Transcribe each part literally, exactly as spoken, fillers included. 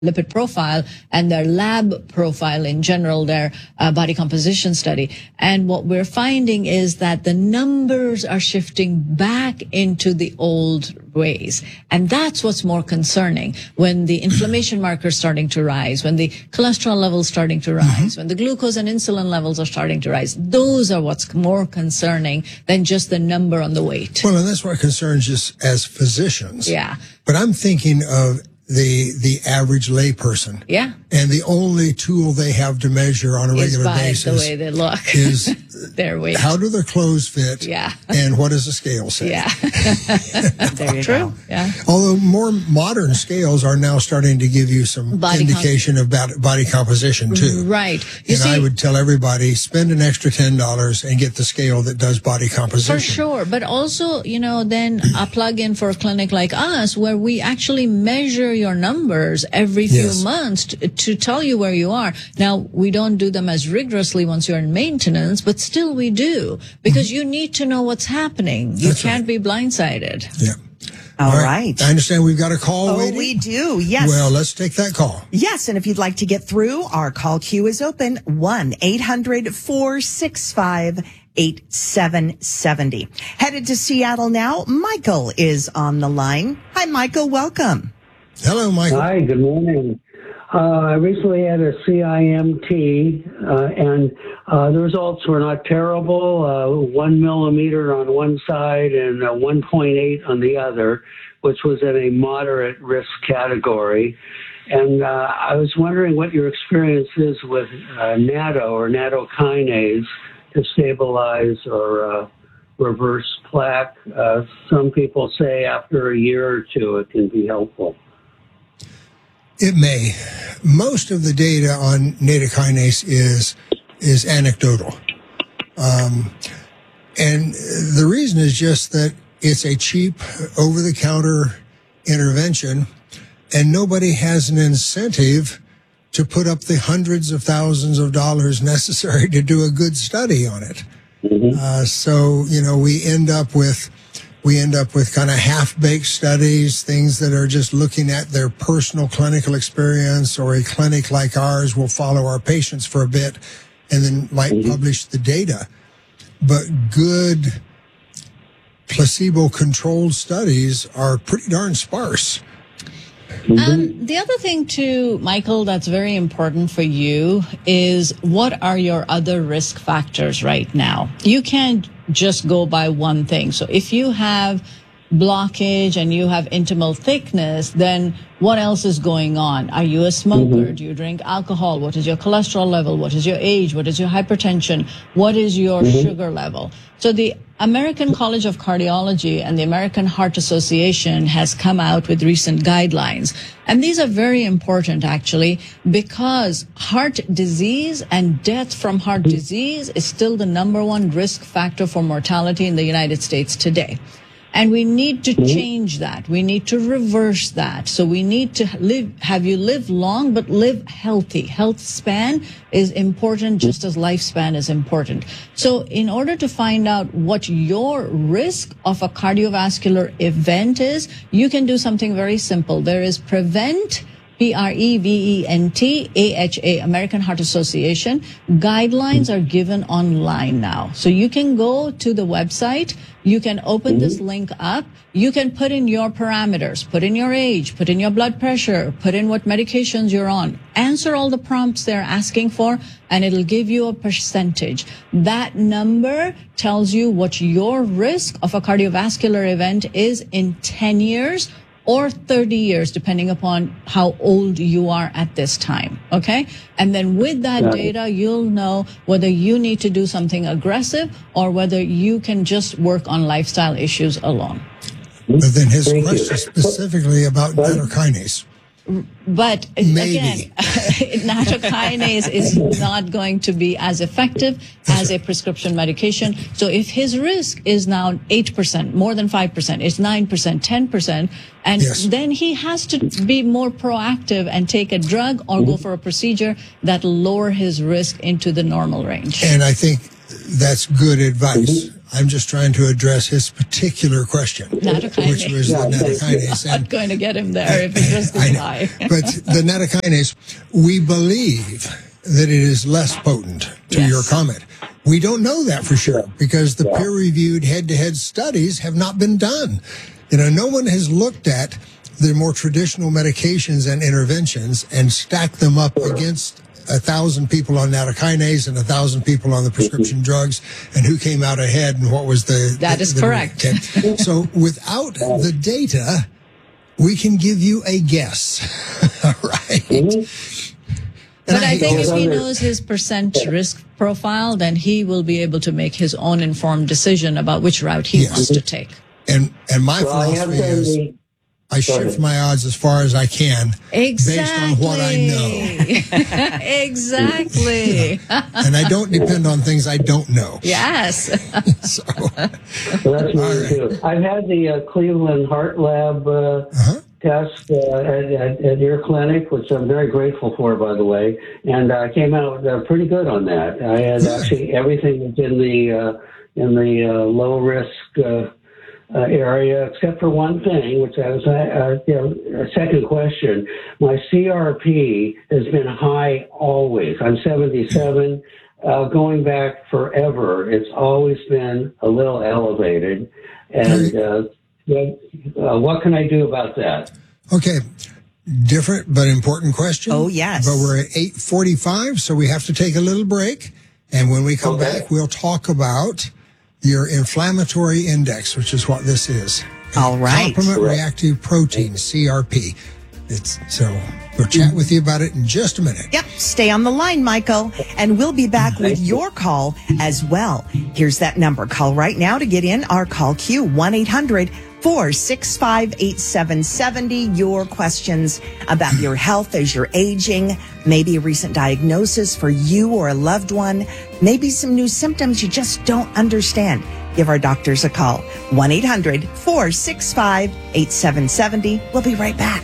lipid profile and their lab profile in general, their uh, body composition study. And what we're finding is that the numbers are shifting back into the old ways. And that's what's more concerning. When the inflammation markers starting to rise, when the cholesterol levels starting to rise, mm-hmm. when the glucose and insulin levels are starting to rise, those are what's more concerning than just the number on the weight. Well, and that's what concerns us as physicians. Yeah. But I'm thinking of the the average layperson. Yeah. And the only tool they have to measure on a is regular by basis the way they look. is their weight. How do their clothes fit? Yeah. And what does the scale say? Yeah. There you True. go. Yeah. Although more modern scales are now starting to give you some Body indication of body composition too. Right. You and see, I would tell everybody, spend an extra ten dollars and get the scale that does body composition. for sure. But also, you know, then a plug in for a clinic like us where we actually measure your numbers every few Yes. months to, to tell you where you are. Now, we don't do them as rigorously once you're in maintenance, but still we do because mm-hmm. you need to know what's happening. You That's can't right. be blindsided. Yeah. All right. I understand we've got a call Oh, waiting. we do. Yes. Well, let's take that call. Yes, and if you'd like to get through, our call queue is open, one eight hundred four six five eight seven seven zero. Headed to Seattle now, Michael is on the line. Hi, Michael. Welcome. Hello, Michael. Hi, good morning. Uh, I recently had a C I M T, uh, and uh, the results were not terrible. Uh, one millimeter on one side and uh, one point eight on the other, which was in a moderate risk category. And uh, I was wondering what your experience is with uh, natto or nattokinase to stabilize or uh, reverse plaque. Uh, some people say after a year or two it can be helpful. It may. Most of the data on nattokinase is is anecdotal. Um, and the reason is just that it's a cheap, over-the-counter intervention, and nobody has an incentive to put up the hundreds of thousands of dollars necessary to do a good study on it. Mm-hmm. Uh, so, you know, we end up with We end up with kind of half-baked studies, things that are just looking at their personal clinical experience, or a clinic like ours will follow our patients for a bit and then might mm-hmm. publish the data. But good placebo-controlled studies are pretty darn sparse. Um, the other thing too, Michael, that's very important for you is what are your other risk factors right now? You can't just go by one thing. So if you have blockage and you have intimal thickness, then what else is going on? Are you a smoker? Mm-hmm. Do you drink alcohol? What is your cholesterol level? What is your age? What is your hypertension? What is your mm-hmm. sugar level? So the American College of Cardiology and the American Heart Association has come out with recent guidelines. And these are very important, actually, because heart disease and death from heart disease is still the number one risk factor for mortality in the United States today. And we need to change that. We need to reverse that. So we need to live, have you live long, but live healthy. Health span is important just as lifespan is important. So in order to find out what your risk of a cardiovascular event is, you can do something very simple. There is Prevent, P R E V E N T, A H A, American Heart Association. Guidelines are given online now. So you can go to the website, you can open this link up, you can put in your parameters, put in your age, put in your blood pressure, put in what medications you're on, answer all the prompts they're asking for, and it'll give you a percentage. That number tells you what your risk of a cardiovascular event is in ten years or thirty years, depending upon how old you are at this time, okay? And then with that data, you'll know whether you need to do something aggressive or whether you can just work on lifestyle issues alone. But then his Thank question you. specifically about nattokinase. But Maybe. again, nattokinase is not going to be as effective as a prescription medication. So if his risk is now eight percent, more than five percent, it's nine percent, ten percent, and Yes. then he has to be more proactive and take a drug or go for a procedure that will lower his risk into the normal range. And I think that's good advice. Mm-hmm. I'm just trying to address his particular question, nattokinase. which was yeah, the nattokinase. I'm not going to get him there if his risk is high. But the nattokinase, we believe that it is less potent, to yes. your comment. We don't know that for sure because the yeah. peer-reviewed head-to-head studies have not been done. You know, no one has looked at the more traditional medications and interventions and stacked them up sure. against a thousand people on nattokinase and a thousand people on the prescription drugs, and who came out ahead and what was the... That the, is the, correct. The, so without the data, we can give you a guess. All right. Mm-hmm. But I, I think if he knows his percent risk profile, then he will be able to make his own informed decision about which route he yes. wants to take. And and my well, philosophy is... The- I shift my odds as far as I can exactly. based on what I know. Exactly. And I don't depend on things I don't know. Yes. So, well, that's me too. I've had the uh, Cleveland Heart Lab uh, uh-huh. test uh, at, at, at your clinic, which I'm very grateful for, by the way, and I uh, came out uh, pretty good on that. I had good. actually everything that's in the uh, in the uh, low risk. Uh, Uh, area, except for one thing, which I was, uh, you know, a second question. My C R P has been high always. I'm seventy-seven, uh, going back forever. It's always been a little elevated. And uh, uh, what can I do about that? Okay. Different but important question. Oh, yes. But we're at eight forty-five, so we have to take a little break. And when we come okay. back, we'll talk about your inflammatory index, which is what this is. All right. Complement reactive protein, C R P. It's so we'll chat with you about it in just a minute. Yep. Stay on the line, Michael, and we'll be back with your call as well. Here's that number. Call right now to get in our call queue, one eight hundred four six five eight seven seven zero. Your questions about your health as you're aging, maybe a recent diagnosis for you or a loved one, maybe some new symptoms you just don't understand. Give our doctors a call, one eight hundred four six five eight seven seven zero. We'll be right back.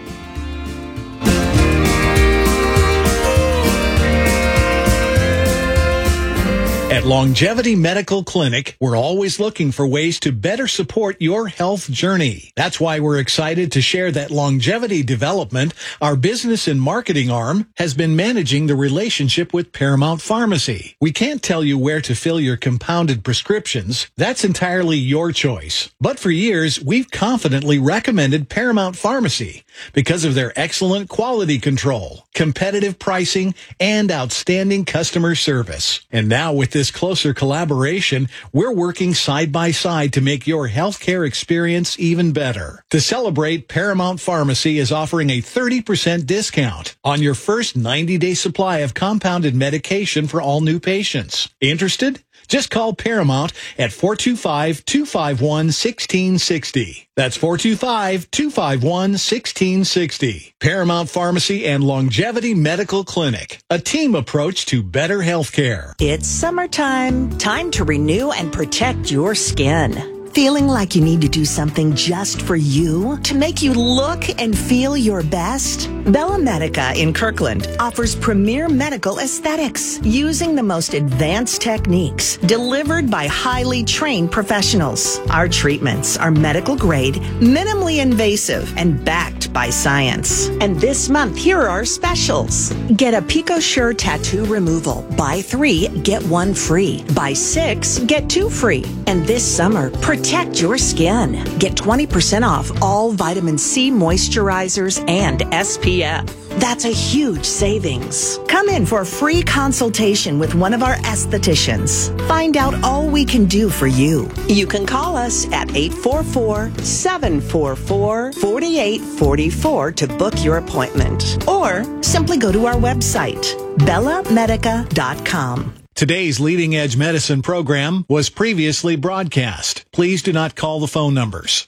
At Longevity Medical Clinic, we're always looking for ways to better support your health journey. That's why we're excited to share that Longevity Development, our business and marketing arm, has been managing the relationship with Paramount Pharmacy. We can't tell you where to fill your compounded prescriptions. That's entirely your choice. But for years, we've confidently recommended Paramount Pharmacy because of their excellent quality control, competitive pricing, and outstanding customer service. And now with this closer collaboration, we're working side by side to make your healthcare experience even better. To celebrate, Paramount Pharmacy is offering a thirty percent discount on your first ninety day supply of compounded medication for all new patients. Interested? Just call Paramount at four two five, two five one, one six six zero. That's four two five, two five one, one six six zero. Paramount Pharmacy and Longevity Medical Clinic, a team approach to better healthcare. It's summertime. Time to renew and protect your skin. Feeling like you need to do something just for you to make you look and feel your best? Bella Medica in Kirkland offers premier medical aesthetics using the most advanced techniques delivered by highly trained professionals. Our treatments are medical grade, minimally invasive, and backed by science. And this month, here are our specials. Get a PicoSure tattoo removal. Buy three, get one free. Buy six, get two free. And this summer, protect your skin. Get twenty percent off all vitamin C moisturizers and S P F. That's a huge savings. Come in for a free consultation with one of our estheticians. Find out all we can do for you. You can call us at eight four four, seven four four, four eight four four to book your appointment. Or simply go to our website, bella medica dot com. Today's Leading Edge Medicine program was previously broadcast. Please do not call the phone numbers.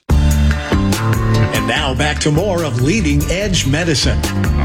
And now back to more of Leading Edge Medicine.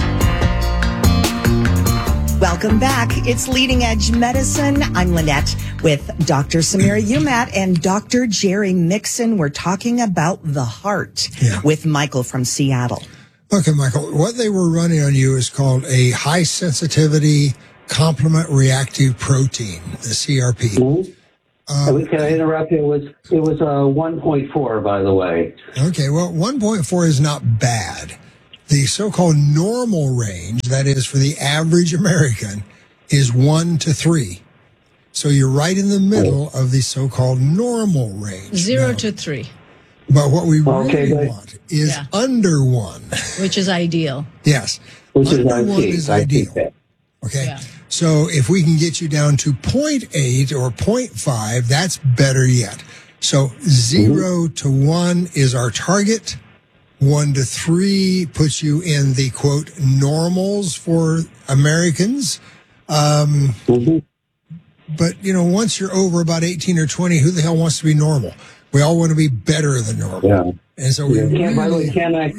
Welcome back. It's Leading Edge Medicine. I'm Lynette with Doctor Samira Umat and Doctor Jerry Mixon. We're talking about the heart yeah. with Michael from Seattle. Okay, Michael, what they were running on you is called a high sensitivity complement reactive protein, the C R P. Mm-hmm. Um, Can I interrupt? It was it was a uh, one point four, by the way. Okay, well, one point four is not bad. The so-called normal range, that is for the average American, is one to three. So you're right in the middle of the so-called normal range. Zero now, to three. But what we okay, really but, want is yeah. under one. Which is ideal. Yes. Which under is one is ideal. Okay. Yeah. So if we can get you down to zero point eight or zero point five, that's better yet. So zero mm-hmm. to one is our target. One to three puts you in the, quote, normals for Americans. Um, mm-hmm. But, you know, once you're over about eighteen or twenty, who the hell wants to be normal? We all want to be better than normal. Yeah. And so we yeah. really... Can, by the way, can I...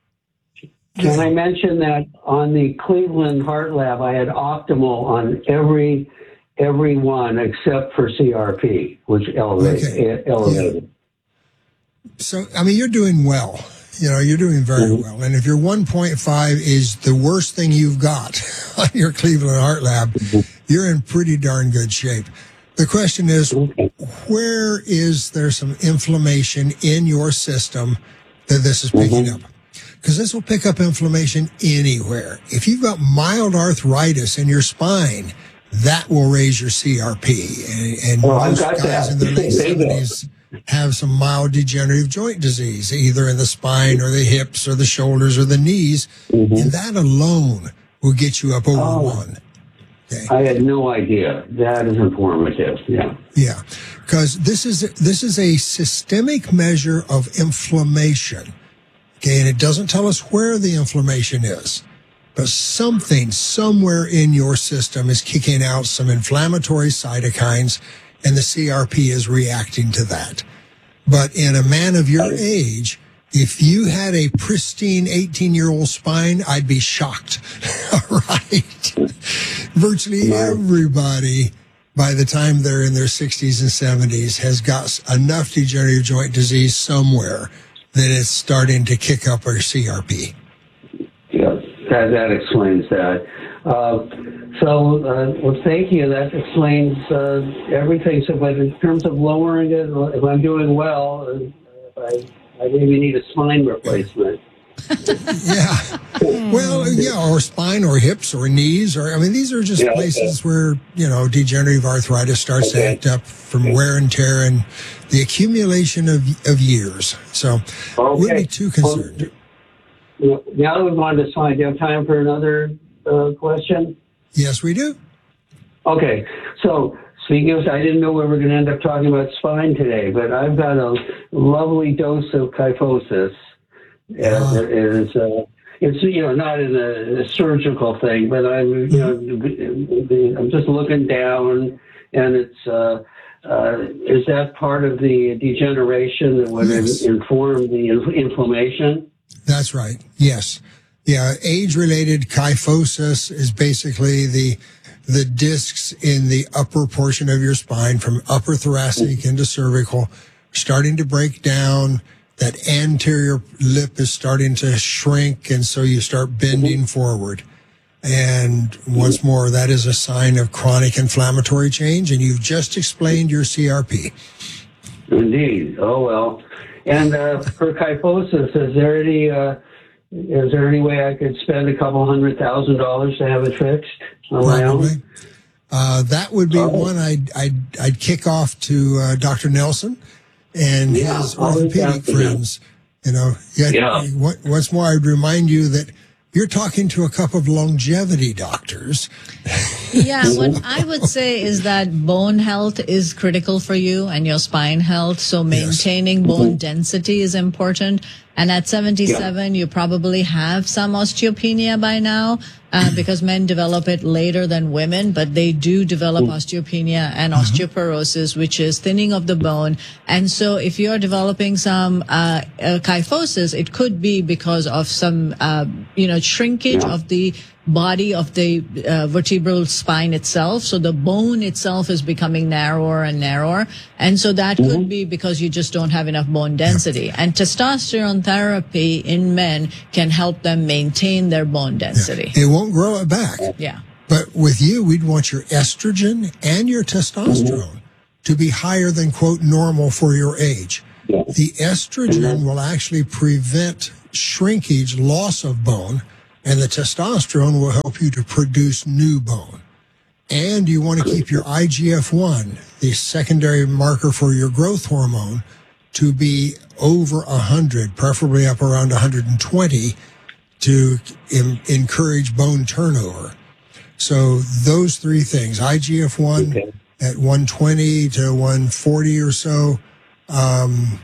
Can I mention that on the Cleveland Heart Lab, I had optimal on every every one except for C R P, which elevated. Okay. elevated. Yeah. So, I mean, you're doing well. You know, you're doing very mm-hmm. well. And if your one point five is the worst thing you've got on your Cleveland Heart Lab, mm-hmm. you're in pretty darn good shape. The question is, okay. where is there some inflammation in your system that this is picking mm-hmm. up? Because this will pick up inflammation anywhere. If you've got mild arthritis in your spine, that will raise your C R P. And, and well, most guys that. in their late seventies have some mild degenerative joint disease, either in the spine or the hips or the shoulders or the knees. Mm-hmm. And that alone will get you up over oh, one. Okay. I had no idea. That is informative. Yeah. Yeah. Because this is, this is a systemic measure of inflammation. Okay, and it doesn't tell us where the inflammation is, but something somewhere in your system is kicking out some inflammatory cytokines, and the C R P is reacting to that. But in a man of your age, if you had a pristine eighteen-year-old spine, I'd be shocked. All right? Virtually everybody, by the time they're in their sixties and seventies, has got enough degenerative joint disease somewhere that it's starting to kick up our C R P. Yeah, that, that explains that. Uh, so, uh, well, thank you. That explains uh, everything. So, but in terms of lowering it, if I'm doing well, uh, I, I maybe need a spine replacement. Yeah. Well, yeah, or spine or hips or knees. or I mean, these are just yeah, places okay. where, you know, degenerative arthritis starts okay. to act up from wear and tear and the accumulation of of years. So okay. wouldn't be too concerned. Well, now that we've gone to spine, do you have time for another uh, question? Yes, we do. Okay. So speaking of, I didn't know we were going to end up talking about spine today, but I've got a lovely dose of kyphosis. Uh, it is, uh, it's, you know, not in a, a surgical thing, but I'm, you know, I'm just looking down, and it's, uh, uh, is that part of the degeneration that would yes. inform the inflammation? That's right. Yes. Yeah. Age-related kyphosis is basically the, the discs in the upper portion of your spine from upper thoracic into cervical starting to break down. That anterior lip is starting to shrink, and so you start bending mm-hmm. forward. And once more, that is a sign of chronic inflammatory change, and you've just explained your C R P. Indeed. Oh, well. And uh, for kyphosis, is there any uh, is there any way I could spend a couple hundred thousand dollars to have it fixed on my own? Uh, that would be oh. one I'd, I'd, I'd kick off to uh, Doctor Nelson and yeah, his orthopedic friends. You know, yet, yeah. once more, I'd remind you that you're talking to a couple of longevity doctors. Yeah, what I would say is that bone health is critical for you and your spine health. So maintaining yes. bone density is important. And at seventy-seven, yeah. you probably have some osteopenia by now, uh, because men develop it later than women, but they do develop osteopenia and mm-hmm. osteoporosis, which is thinning of the bone. And so if you're developing some, uh, uh kyphosis, it could be because of some, uh, you know, shrinkage yeah. of the body of the uh, vertebral spine itself. So the bone itself is becoming narrower and narrower. And so that mm-hmm. could be because you just don't have enough bone density. Yeah. And testosterone therapy in men can help them maintain their bone density. Yeah. It won't grow it back. Yeah. But with you, we'd want your estrogen and your testosterone to be higher than, quote, normal for your age. Yeah. The estrogen will actually prevent shrinkage, loss of bone, and the testosterone will help you to produce new bone. And you want to keep your I G F one, the secondary marker for your growth hormone, to be over one hundred, preferably up around one hundred twenty, to em- encourage bone turnover. So those three things, I G F one okay. at one twenty to one forty or so, um,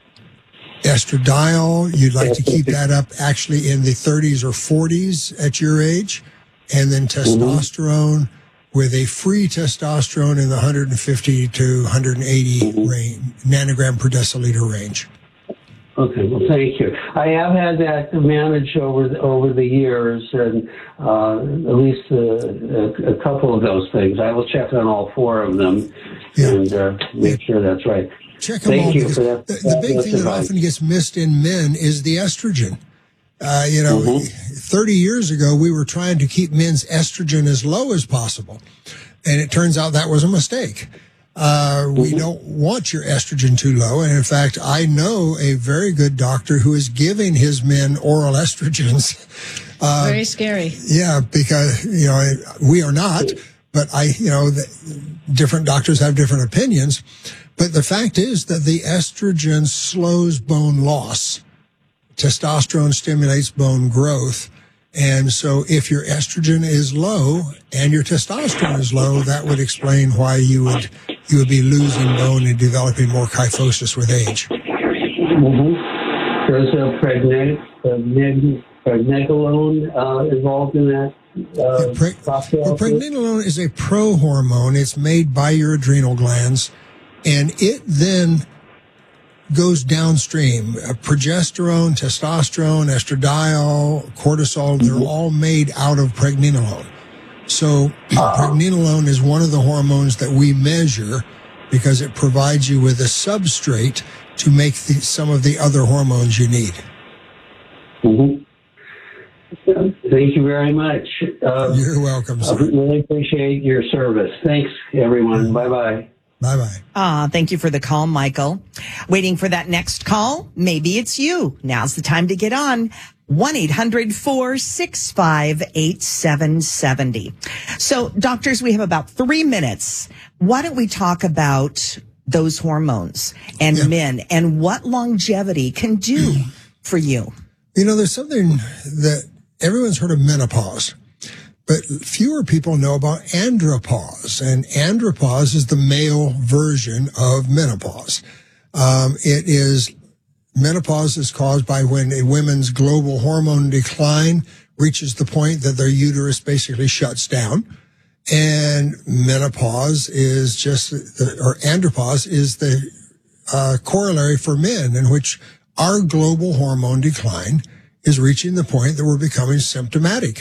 estradiol, you'd like to keep that up actually in the thirties or forties at your age, and then testosterone mm-hmm. with a free testosterone in the one hundred fifty to one hundred eighty mm-hmm. range, nanogram per deciliter range. Okay, well, thank you. I have had that managed over the, over the years, and uh, at least uh, a, a couple of those things. I will check on all four of them yeah. and uh, make yeah. sure that's right. Check them thank all, you for because that. The, the big thing that advice. often gets missed in men is the estrogen. Uh, you know, mm-hmm. thirty years ago, we were trying to keep men's estrogen as low as possible, and it turns out that was a mistake. Uh, we don't want your estrogen too low. And in fact, I know a very good doctor who is giving his men oral estrogens. Uh, very scary. Yeah, because, you know, we are not, but I, you know, the, different doctors have different opinions. But the fact is that the estrogen slows bone loss. Testosterone stimulates bone growth. And so if your estrogen is low and your testosterone is low, that would explain why you would you would be losing bone and developing more kyphosis with age. Mm-hmm. There's a pregnant, pregnant, pregnenolone uh, involved in that uh, yeah, pre- well, pregnenolone is a pro-hormone. It's made by your adrenal glands, and it then goes downstream. Uh, progesterone, testosterone, estradiol, cortisol, they're all made out of pregnenolone. So pregnenolone is one of the hormones that we measure because it provides you with a substrate to make the, some of the other hormones you need. Mm-hmm. Thank you very much. Uh, You're welcome, sir. I really appreciate your service. Thanks, everyone. Mm-hmm. Bye-bye. Bye-bye. Ah, thank you for the call, Michael. Waiting for that next call? Maybe it's you. Now's the time to get on. one eight hundred four six five eight seven seven zero. So, doctors, we have about three minutes. Why don't we talk about those hormones and yeah. men and what longevity can do for you? You know, there's something that everyone's heard of menopause, but fewer people know about andropause. And andropause is the male version of menopause. Um, it is Menopause is caused by when a woman's global hormone decline reaches the point that their uterus basically shuts down. And menopause is just, or andropause is the uh, corollary for men, in which our global hormone decline is reaching the point that we're becoming symptomatic.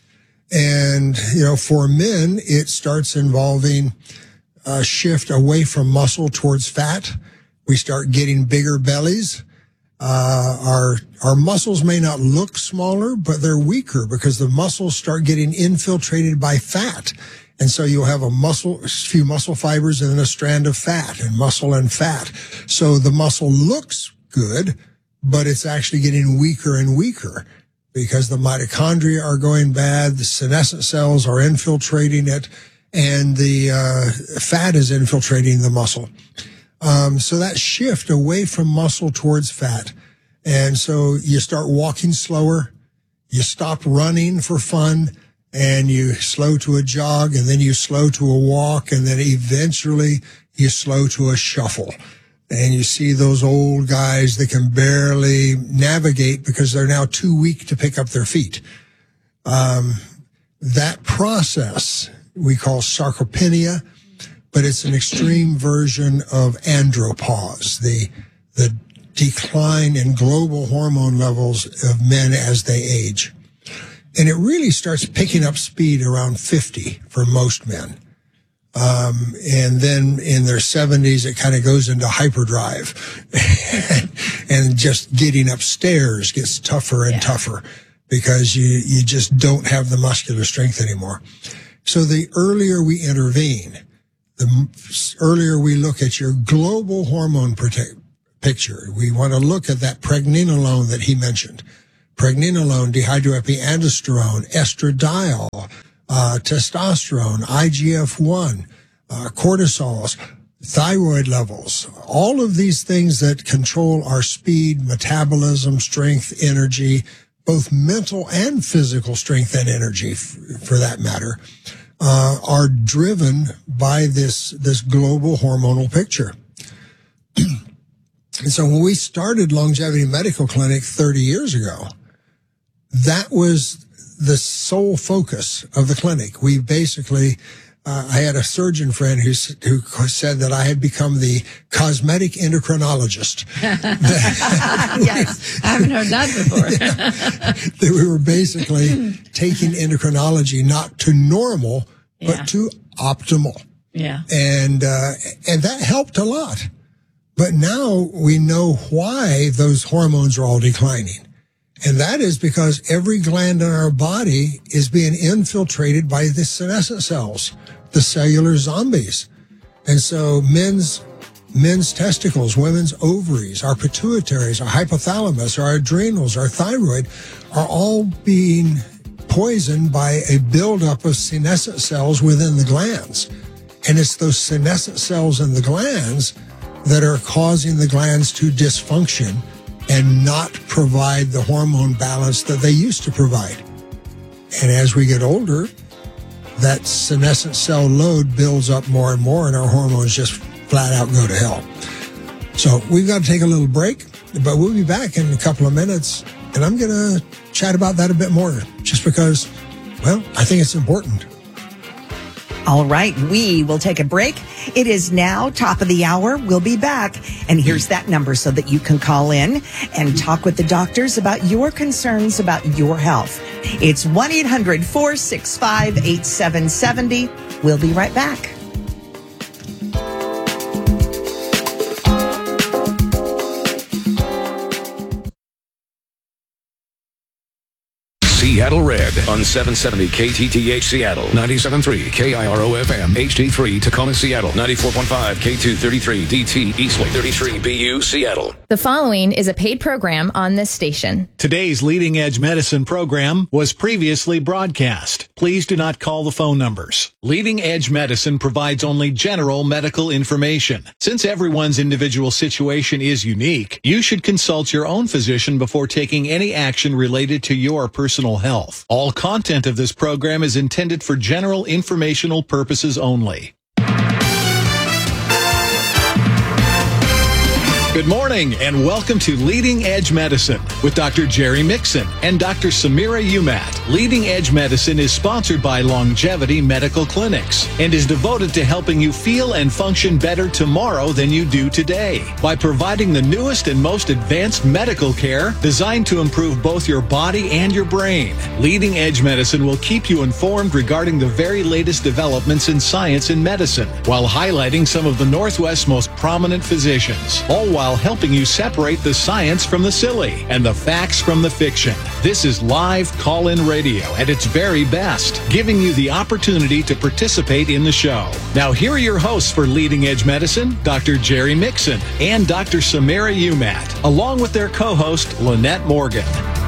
And, you know, for men, it starts involving a shift away from muscle towards fat. We start getting bigger bellies. Uh, our, our muscles may not look smaller, but they're weaker because the muscles start getting infiltrated by fat. And so you'll have a muscle, a few muscle fibers and then a strand of fat, and muscle and fat. So the muscle looks good, but it's actually getting weaker and weaker because the mitochondria are going bad, the senescent cells are infiltrating it, and the uh, fat is infiltrating the muscle. Um, so that shift away from muscle towards fat. And so you start walking slower, you stop running for fun, and you slow to a jog, and then you slow to a walk, and then eventually you slow to a shuffle. And you see those old guys that can barely navigate because they're now too weak to pick up their feet. Um, that process we call sarcopenia, but it's an extreme version of andropause, the the decline in global hormone levels of men as they age. And it really starts picking up speed around fifty for most men. Um, and then in their seventies, it kind of goes into hyperdrive. And just getting upstairs gets tougher and yeah. tougher because you, you just don't have the muscular strength anymore. So the earlier we intervene, the earlier we look at your global hormone protect, picture. We want to look at that pregnenolone that he mentioned. Pregnenolone, dehydroepiandrosterone, estradiol, uh, testosterone, I G F one, uh, cortisols, thyroid levels, all of these things that control our speed, metabolism, strength, energy, both mental and physical strength and energy, f- for that matter, uh, are driven by this, this global hormonal picture. And so when we started Longevity Medical Clinic thirty years ago, that was the sole focus of the clinic. We basically, uh, I had a surgeon friend who, who said that I had become the cosmetic endocrinologist. Yes, I haven't heard that before. Yeah, that we were basically taking endocrinology not to normal, but Yeah. to optimal. Yeah. And, uh, and that helped a lot. But now we know why those hormones are all declining. And that is because every gland in our body is being infiltrated by the senescent cells, the cellular zombies. And so men's, men's testicles, women's ovaries, our pituitaries, our hypothalamus, our adrenals, our thyroid are all being poisoned by a buildup of senescent cells within the glands. And it's those senescent cells in the glands that are causing the glands to dysfunction and not provide the hormone balance that they used to provide. And as we get older, that senescent cell load builds up more and more, and our hormones just flat out go to hell. So we've got to take a little break, but we'll be back in a couple of minutes, and I'm going to chat about that a bit more, just because, well, I think it's important. All right, we will take a break. It is now top of the hour. We'll be back. And here's that number so that you can call in and talk with the doctors about your concerns about your health. It's one eight hundred four six five eight seven seven zero. We'll be right back. Seattle Red on seven seventy K T T H Seattle, ninety-seven point three K I R O F M, H D three Tacoma Seattle, ninety-four point five K two thirty-three D T Eastlake, thirty-three B U Seattle. The following is a paid program on this station. Today's Leading Edge Medicine program was previously broadcast. Please do not call the phone numbers. Leading Edge Medicine provides only general medical information. Since everyone's individual situation is unique, you should consult your own physician before taking any action related to your personal health. All content of this program is intended for general informational purposes only. Good morning and welcome to Leading Edge Medicine with Doctor Jerry Mixon and Doctor Samira Umat. Leading Edge Medicine is sponsored by Longevity Medical Clinics and is devoted to helping you feel and function better tomorrow than you do today by providing the newest and most advanced medical care designed to improve both your body and your brain. Leading Edge Medicine will keep you informed regarding the very latest developments in science and medicine while highlighting some of the Northwest's most prominent physicians, all while helping you separate the science from the silly and the facts from the fiction. This is live call-in radio at its very best, giving you the opportunity to participate in the show. Now, here are your hosts for Leading Edge Medicine, Doctor Jerry Mixon and Doctor Samira Umat, along with their co-host, Lynette Morgan.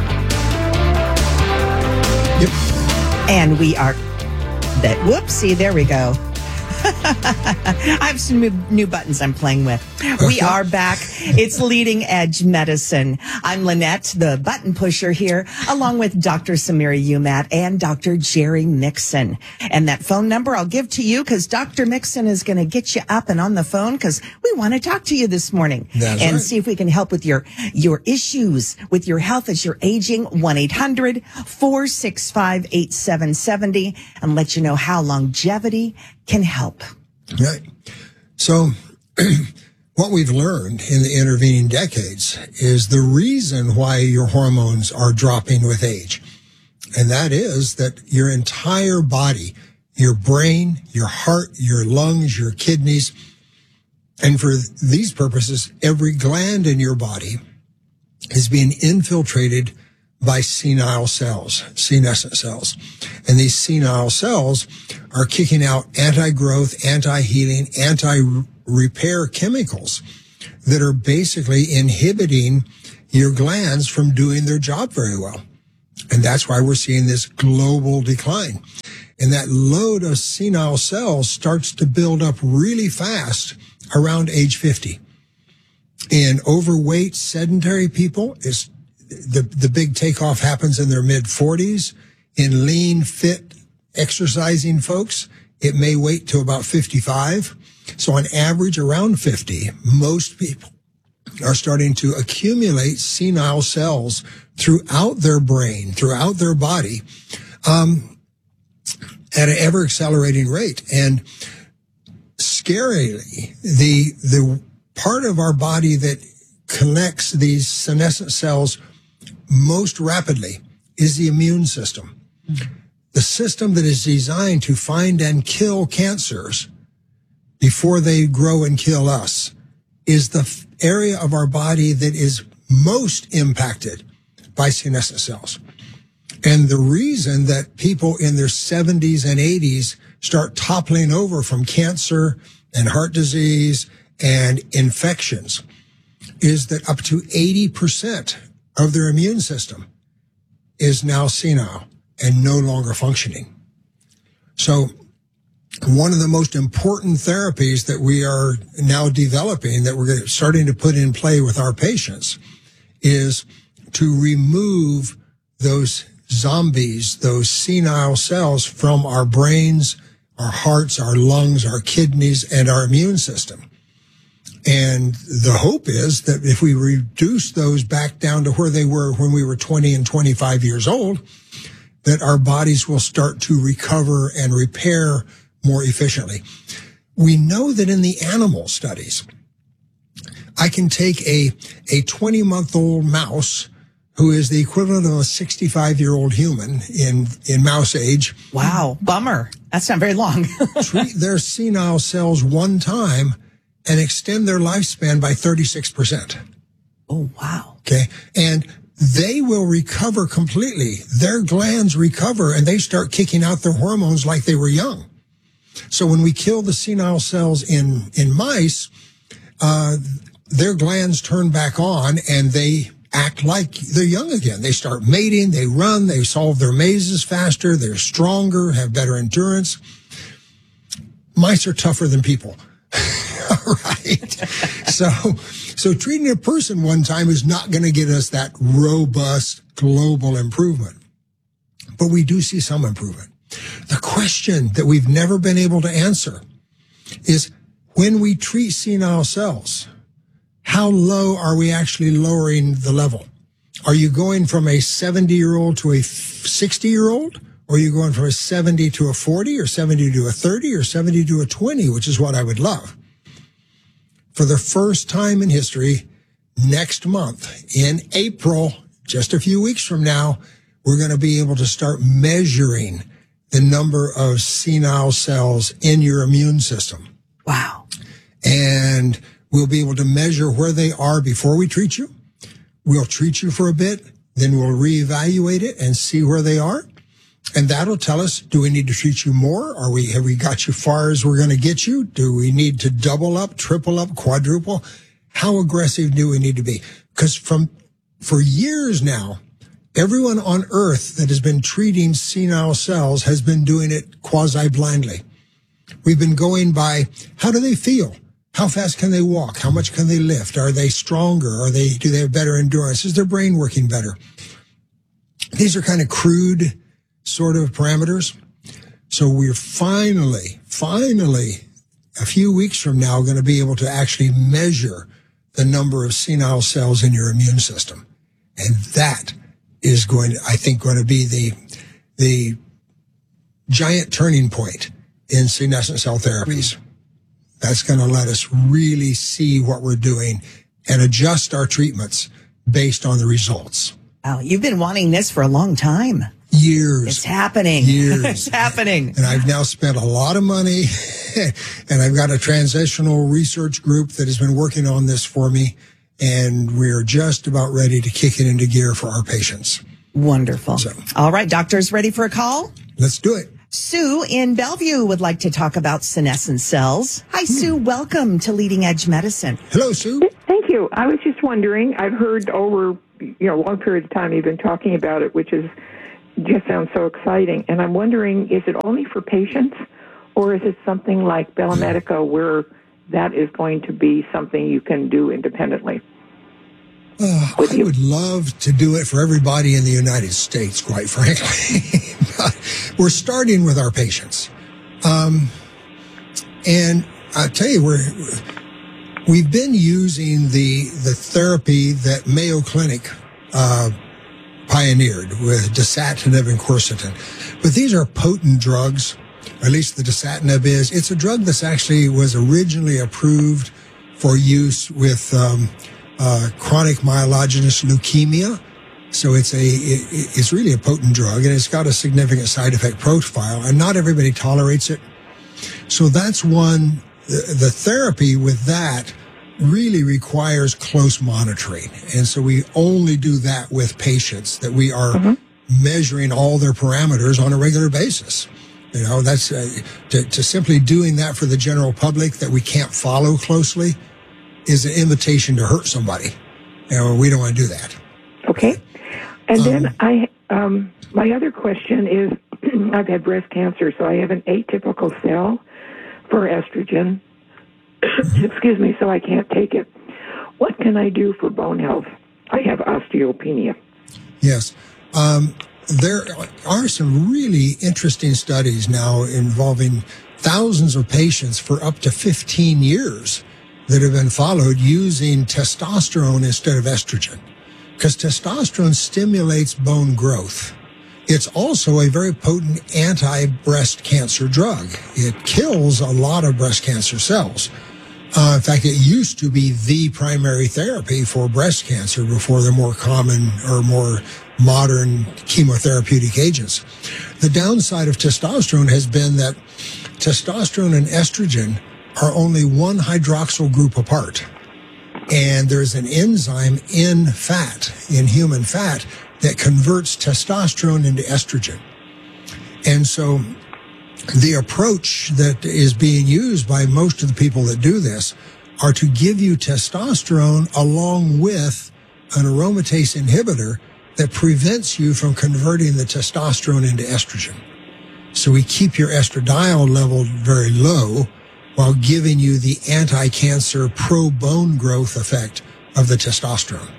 Yep. And we are that. Whoopsie, there we go. I have some new, new buttons I'm playing with. We are back. It's Leading Edge Medicine. I'm Lynette, the button pusher here, along with Doctor Samira Umat and Doctor Jerry Mixon. And that phone number I'll give to you because Doctor Mixon is going to get you up and on the phone because we want to talk to you this morning. That's and right. see if we can help with your, your issues with your health as you're aging. one eight hundred four six five eight seven seven zero and let you know how longevity can help. Right. So what we've learned in the intervening decades is the reason why your hormones are dropping with age. And that is that your entire body, your brain, your heart, your lungs, your kidneys, and for these purposes, every gland in your body is being infiltrated by senile cells, senescent cells. And these senile cells are kicking out anti-growth, anti-healing, anti-repair chemicals that are basically inhibiting your glands from doing their job very well. And that's why we're seeing this global decline. And that load of senile cells starts to build up really fast around age fifty. In overweight, sedentary people, is the, the big takeoff happens in their mid forties. In lean, fit, exercising folks, it may wait till about fifty-five. So on average, around fifty, most people are starting to accumulate senile cells throughout their brain, throughout their body, um, at an ever accelerating rate. And scarily, the, the part of our body that connects these senescent cells most rapidly is the immune system. Mm-hmm. The system that is designed to find and kill cancers before they grow and kill us is the f- area of our body that is most impacted by senescent cells. And the reason that people in their seventies and eighties start toppling over from cancer and heart disease and infections is that up to eighty percent of their immune system is now senile and no longer functioning. So one of the most important therapies that we are now developing, that we're starting to put in play with our patients, is to remove those zombies, those senile cells from our brains, our hearts, our lungs, our kidneys, and our immune system. And the hope is that if we reduce those back down to where they were when we were twenty and twenty-five years old, that our bodies will start to recover and repair more efficiently. We know that in the animal studies, I can take a, a twenty-month-old mouse who is the equivalent of a sixty-five-year-old human in, in mouse age. Wow, bummer. That's not very long. Treat their senile cells one time and extend their lifespan by thirty-six percent. Oh, wow. Okay. And they will recover completely. Their glands recover and they start kicking out their hormones like they were young. So when we kill the senile cells in, in mice, uh, their glands turn back on and they act like they're young again. They start mating, they run, they solve their mazes faster, they're stronger, have better endurance. Mice are tougher than people. All right. So, so treating a person one time is not going to get us that robust global improvement. But we do see some improvement. The question that we've never been able to answer is, when we treat senile cells, how low are we actually lowering the level? Are you going from a seventy-year-old to a sixty-year-old? Or are you going from a seventy to a forty, or seventy to a thirty, or seventy to a twenty, which is what I would love? For the first time in history, next month, in April, just a few weeks from now, we're going to be able to start measuring the number of senile cells in your immune system. Wow. And we'll be able to measure where they are before we treat you. We'll treat you for a bit, then we'll reevaluate it and see where they are. And that'll tell us, do we need to treat you more? Are we, have we got you far as we're going to get you? Do we need to double up, triple up, quadruple? How aggressive do we need to be? Because from, for years now, everyone on earth that has been treating senile cells has been doing it quasi-blindly. We've been going by, how do they feel? How fast can they walk? How much can they lift? Are they stronger? Are they, do they have better endurance? Is their brain working better? These are kind of crude sort of parameters. So we're finally, finally, a few weeks from now, going to be able to actually measure the number of senile cells in your immune system. And that is going to, I think, going to be the, the giant turning point in senescent cell therapies. That's going to let us really see what we're doing and adjust our treatments based on the results. Wow, you've been wanting this for a long time. Years. It's happening. Years. It's happening. And I've now spent a lot of money, and I've got a transitional research group that has been working on this for me, and we're just about ready to kick it into gear for our patients. Wonderful. So, all right, doctors, ready for a call? Let's do it. Sue in Bellevue would like to talk about senescent cells. Hi, Sue. Welcome to Leading Edge Medicine. Hello, Sue. Thank you. I was just wondering, I've heard over, you know, a long period of time you've been talking about it, which is just sounds so exciting. And I'm wondering, is it only for patients, or is it something like Bella Medica where that is going to be something you can do independently? Uh, I you? would love to do it for everybody in the United States, quite frankly. But we're starting with our patients. Um, and I'll tell you, we're, we've been using the, the therapy that Mayo Clinic uh, pioneered with dasatinib and quercetin. But these are potent drugs, or at least the dasatinib is. It's a drug that's actually was originally approved for use with um, uh, chronic myelogenous leukemia. So it's a it, it's really a potent drug, and it's got a significant side effect profile, and not everybody tolerates it. So that's one. The, the therapy with that really requires close monitoring, and so we only do that with patients that we are mm-hmm. measuring all their parameters on a regular basis. You know, that's uh, to, to simply doing that for the general public that we can't follow closely is an invitation to hurt somebody. You know, we don't want to do that. Okay. And um, then I, um, my other question is, I've had breast cancer, so I have an atypical cell for estrogen. Excuse me, so I can't take it. What can I do for bone health? I have osteopenia. Yes. Um, there are some really interesting studies now involving thousands of patients for up to fifteen years that have been followed using testosterone instead of estrogen, because testosterone stimulates bone growth. It's also a very potent anti-breast cancer drug. It kills a lot of breast cancer cells. Uh, in fact, it used to be the primary therapy for breast cancer before the more common or more modern chemotherapeutic agents. The downside of testosterone has been that testosterone and estrogen are only one hydroxyl group apart. And there's an enzyme in fat, in human fat, that converts testosterone into estrogen. And so the approach that is being used by most of the people that do this are to give you testosterone along with an aromatase inhibitor that prevents you from converting the testosterone into estrogen. So we keep your estradiol level very low while giving you the anti-cancer pro-bone growth effect of the testosterone.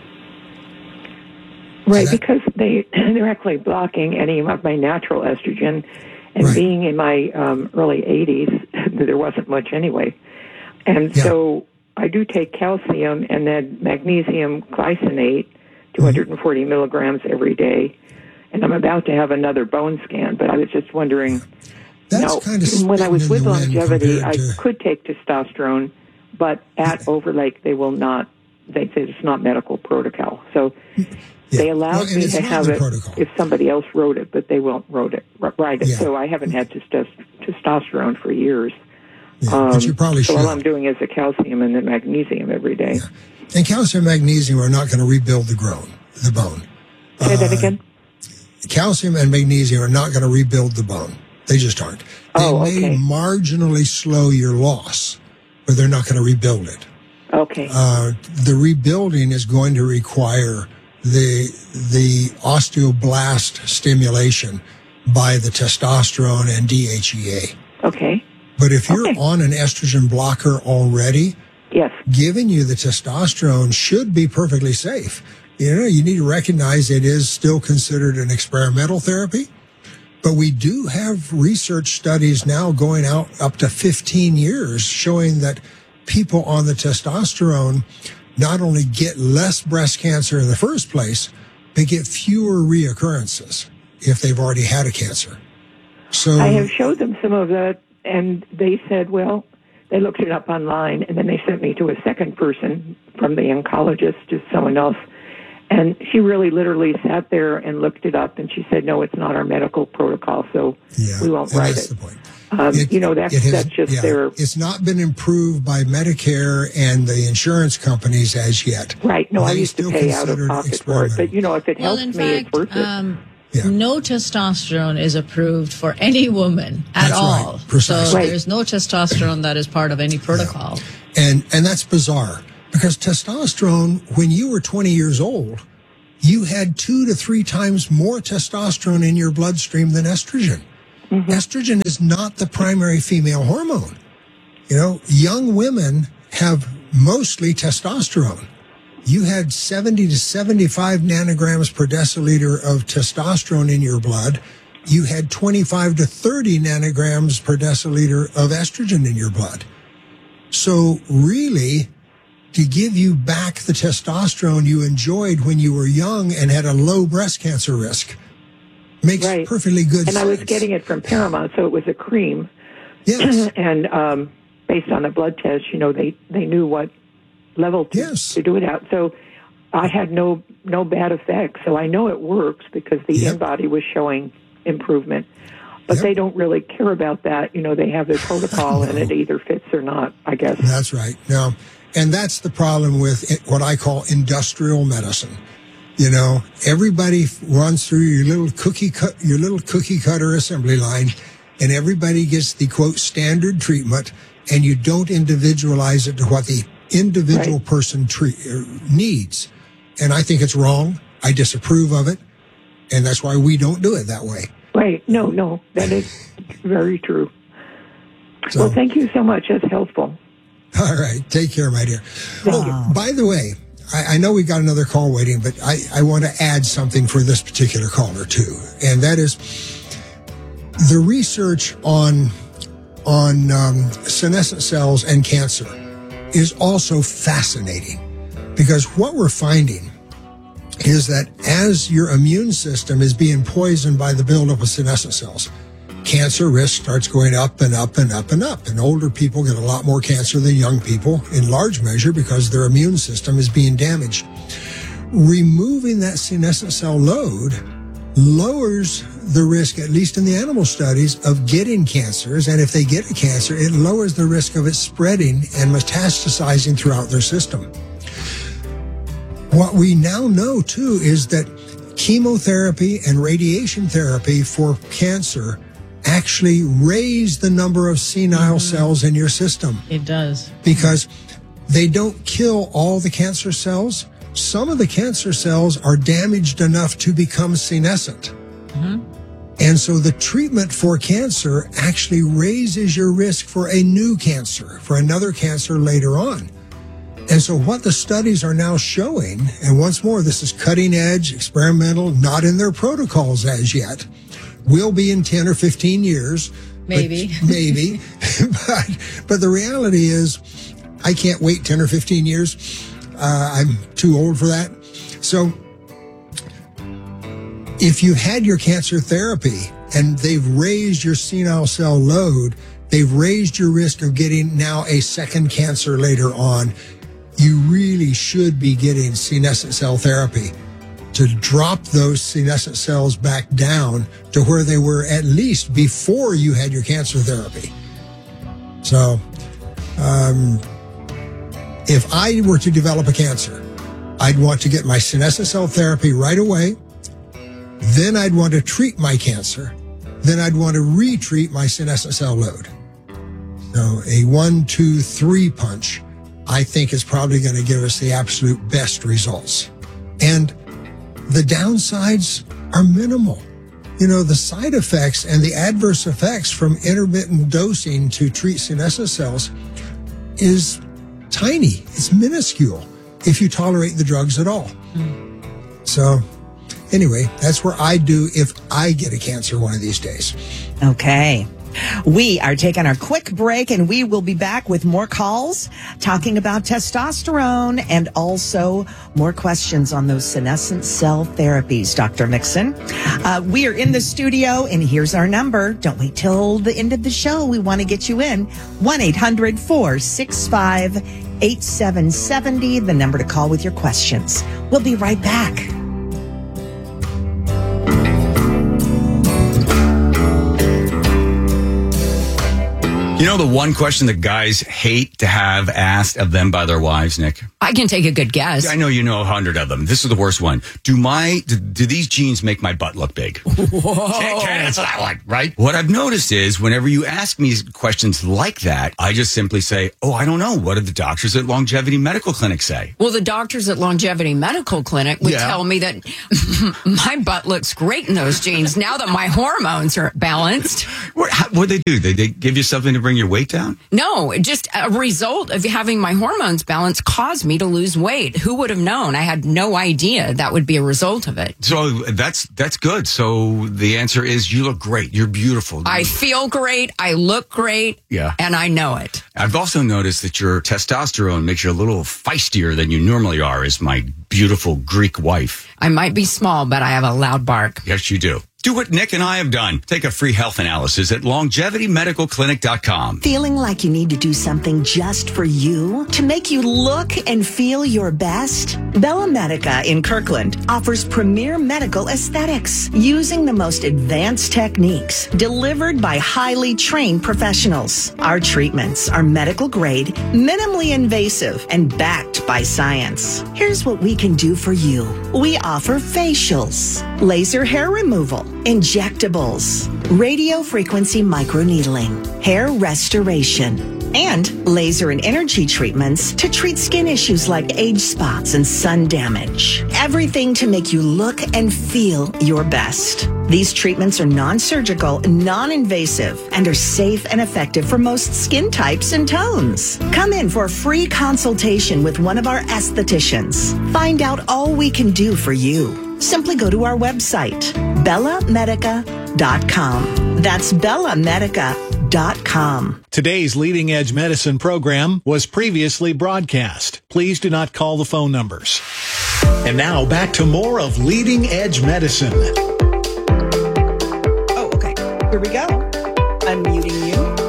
Right, that, because they, they're actually blocking any of my natural estrogen. And right. being in my um, early eighties, there wasn't much anyway. And yeah. so I do take calcium and then magnesium glycinate, two hundred forty mm-hmm. milligrams every day. And I'm about to have another bone scan, but I was just wondering, That's now, kind of when I was with longevity, I to... could take testosterone, but at Overlake, they will not, they say it's not medical protocol. So yeah. they allowed well, me to have it protocol. If somebody else wrote it, but they won't wrote it, write it. Yeah. So I haven't had testosterone for years. Yeah, um, but you probably so should. all I'm doing is the calcium and the magnesium every day. Yeah. And calcium and magnesium are not going to rebuild the grown, the bone. Say uh, that again? Calcium and magnesium are not going to rebuild the bone. They just aren't. They oh, may okay. marginally slow your loss, but they're not going to rebuild it. Okay. Uh, the rebuilding is going to require the the osteoblast stimulation by the testosterone and D H E A. Okay. But if you're okay. on an estrogen blocker already, yes, giving you the testosterone should be perfectly safe. You know, you need to recognize it is still considered an experimental therapy, but we do have research studies now going out up to fifteen years showing that people on the testosterone not only get less breast cancer in the first place, they get fewer reoccurrences if they've already had a cancer. So I have showed them some of that, and they said, well, they looked it up online, and then they sent me to a second person from the oncologist to someone else. And she really literally sat there and looked it up, and she said, no, it's not our medical protocol, so yeah, we won't and write that's it. The point. Um, it, you know, that's, has, that's just yeah, their... It's not been improved by Medicare and the insurance companies as yet. Right. No, they I used to pay out of pocket for it. But, you know, if it well, helps in me, fact, it's worth it. Um, Yeah. No testosterone is approved for any woman at That's all. Right. Precisely. So Right. there's no testosterone that is part of any protocol. Yeah. And and that's bizarre because testosterone, when you were twenty years old, you had two to three times more testosterone in your bloodstream than estrogen. Mm-hmm. Estrogen is not the primary female hormone. You know, young women have mostly testosterone. You had seventy to seventy-five nanograms per deciliter of testosterone in your blood. You had twenty-five to thirty nanograms per deciliter of estrogen in your blood. So really, to give you back the testosterone you enjoyed when you were young and had a low breast cancer risk makes right. perfectly good and sense. And I was getting it from Paramount, so it was a cream. Yes. and um, based on the blood test, you know, they, they knew what level to, yes. to do it at. So I had no no bad effects. So I know it works because the yep. in-body was showing improvement. But yep. they don't really care about that. You know, they have their protocol and it either fits or not, I guess. That's right. Now, and that's the problem with what I call industrial medicine. You know, everybody runs through your little cookie cut, your little cookie cutter assembly line, and everybody gets the quote standard treatment, and you don't individualize it to what the individual right. person treat, uh, needs. And I think it's wrong. I disapprove of it. And that's why we don't do it that way. Right. No, no, that is very true. So, well, thank you so much. That's helpful. All right. Take care, my dear. Oh, by the way, I, I know we got another call waiting, but I, I want to add something for this particular caller, too. And that is the research on, on um, senescent cells and cancer is also fascinating, because what we're finding is that as your immune system is being poisoned by the buildup of senescent cells, cancer risk starts going up and up and up and up. And older people get a lot more cancer than young people, in large measure because their immune system is being damaged. Removing that senescent cell load lowers the risk, at least in the animal studies, of getting cancers. And if they get a cancer, it lowers the risk of it spreading and metastasizing throughout their system. What we now know, too, is that chemotherapy and radiation therapy for cancer actually raise the number of senile mm-hmm. cells in your system. It does. Because they don't kill all the cancer cells. Some of the cancer cells are damaged enough to become senescent. Mm-hmm. And so the treatment for cancer actually raises your risk for a new cancer, for another cancer later on. And so what the studies are now showing, and once more, this is cutting edge, experimental, not in their protocols as yet, will be in ten or fifteen years. Maybe. But, maybe. but, but the reality is, I can't wait ten or fifteen years. Uh, I'm too old for that. So if you've had your cancer therapy and they've raised your senile cell load, they've raised your risk of getting now a second cancer later on, you really should be getting senescent cell therapy to drop those senescent cells back down to where they were at least before you had your cancer therapy. So, um, if I were to develop a cancer, I'd want to get my senescent cell therapy right away. Then I'd want to treat my cancer. Then I'd want to retreat my senescent cell load. So a one, two, three punch, I think, is probably going to give us the absolute best results. And the downsides are minimal. You know, the side effects and the adverse effects from intermittent dosing to treat senescent cells is tiny. It's minuscule if you tolerate the drugs at all. Mm. So anyway, that's where I do if I get a cancer one of these days. Okay. We are taking our quick break, and we will be back with more calls talking about testosterone and also more questions on those senescent cell therapies, Doctor Mixon. Uh, we are in the studio, and here's our number. Don't wait till the end of the show. We want to get you in. one eight hundred four six five eight seven seven zero, the number to call with your questions. We'll be right back. You know the one question that guys hate to have asked of them by their wives, Nick? I can take a good guess. I know you know a hundred of them. This is the worst one. Do my do, do these jeans make my butt look big? Whoa. Can't, can't answer that one, right? What I've noticed is whenever you ask me questions like that, I just simply say, oh, I don't know. What did the doctors at Longevity Medical Clinic say? Well, the doctors at Longevity Medical Clinic would Yeah. tell me that my butt looks great in those jeans now that my hormones are balanced. What what they do? They, they give you something to bring your weight down? No, just a result of having my hormones balanced caused me to lose weight. Who would have known? I had no idea that would be a result of it. So that's that's good. So the answer is you look great. You're beautiful. I feel great. I look great. Yeah. And I know it. I've also noticed that your testosterone makes you a little feistier than you normally are as my beautiful Greek wife. I might be small, but I have a loud bark. Yes, you do. Do what Nick and I have done. Take a free health analysis at longevity medical clinic dot com. Feeling like you need to do something just for you to make you look and feel your best? Bella Medica in Kirkland offers premier medical aesthetics using the most advanced techniques delivered by highly trained professionals. Our treatments are medical grade, minimally invasive, and backed by science. Here's what we can do for you. We offer facials, laser hair removal, injectables, radio frequency microneedling, hair restoration, and laser and energy treatments to treat skin issues like age spots and sun damage. Everything to make you look and feel your best. These treatments are non-surgical, non-invasive, and are safe and effective for most skin types and tones. Come in for a free consultation with one of our estheticians. Find out all we can do for you. Simply go to our website, bella medica dot com. That's bella medica dot com. Today's Leading Edge Medicine program was previously broadcast. Please do not call the phone numbers. And now back to more of Leading Edge Medicine. Oh, okay. Here we go. Unmuting